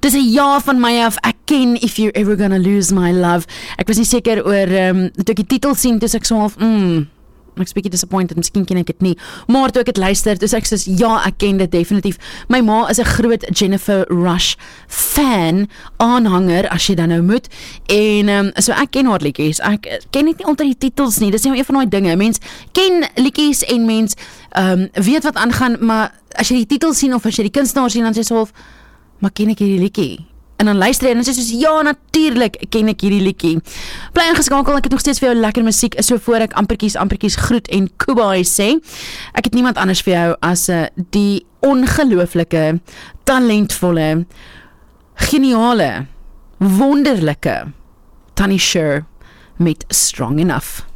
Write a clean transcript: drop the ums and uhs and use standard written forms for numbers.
Dis 'n ja van my af, ek ken If You're Ever Gonna Lose My Love. Ek was nie seker oor, toe ek die titel sien, toe ek so half, ek's bietjie disappointed, miskien ken ek dit nie, maar toe ek het luister, toe ek sê, ja, ek ken dit definitief. My ma is 'n groot Jennifer Rush fan, aanhanger, as jy dan nou moet, en so ek ken haar liedjies, ek ken dit nie onder die titels nie, dis nou een van die dinge, mens ken liedjies en mens weet wat aangaan, maar as jy die titel sien, of as jy die kunstenaar sien, dan sê jy so half, maar ken ek hierdie liedjie? En dan luister jy en dan sê soos, ja, natuurlijk ken ek hierdie liedjie. Bly ingeskakel, ek het nog steeds vir jou lekker musiek, so voor ek amperkies groet en kubai sê. Ek het niemand anders vir jou as die ongelooflike, talentvolle, geniale, wonderlike Tannie Sher met Strong Enough.